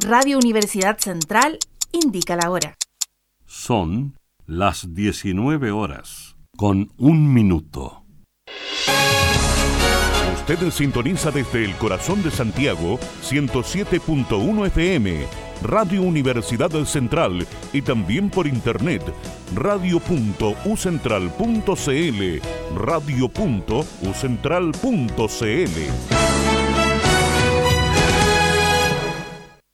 Radio Universidad Central indica la hora. Son las 19 horas, con 1 minuto. Usted sintoniza desde el corazón de Santiago, 107.1 FM, Radio Universidad Central, y también por internet, radio.ucentral.cl, radio.ucentral.cl.